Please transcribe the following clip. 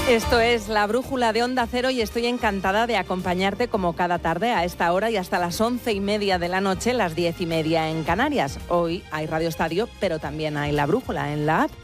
Esto es La Brújula de Onda Cero y estoy encantada de acompañarte como cada tarde a esta hora y hasta las 11:30 de la noche, las 10:30 en Canarias. Hoy hay Radio Estadio, pero también hay La Brújula en la app.